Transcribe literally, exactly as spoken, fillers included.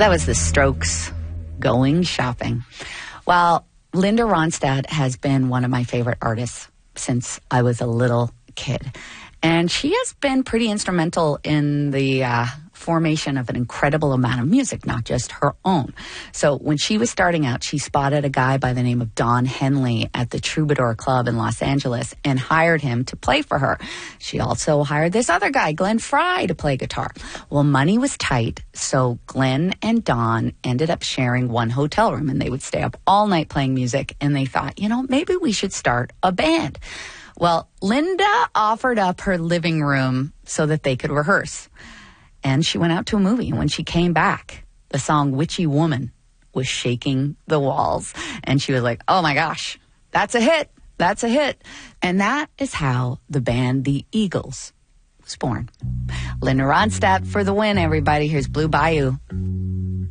That was the Strokes, Going Shopping. Well, Linda Ronstadt has been one of my favorite artists since I was a little kid. And she has been pretty instrumental in the uh, formation of an incredible amount of music, not just her own. So when she was starting out, she spotted a guy by the name of Don Henley at the Troubadour Club in Los Angeles and hired him to play for her. She also hired this other guy, Glenn Frey, to play guitar. Well, money was tight, so Glenn and Don ended up sharing one hotel room, and they would stay up all night playing music, and they thought, you know, maybe we should start a band. Well, Linda offered up her living room so that they could rehearse. And she went out to a movie. And when she came back, the song Witchy Woman was shaking the walls. And she was like, oh my gosh, that's a hit. That's a hit. And that is how the band The Eagles was born. Linda Ronstadt for the win, everybody. Here's Blue Bayou.